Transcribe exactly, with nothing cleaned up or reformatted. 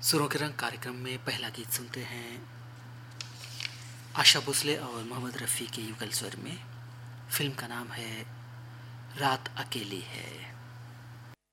सुरों के रंग कार्यक्रम में पहला गीत सुनते हैं आशा भोसले और मोहम्मद रफ़ी के युगल स्वर में। फिल्म का नाम है रात अकेली है।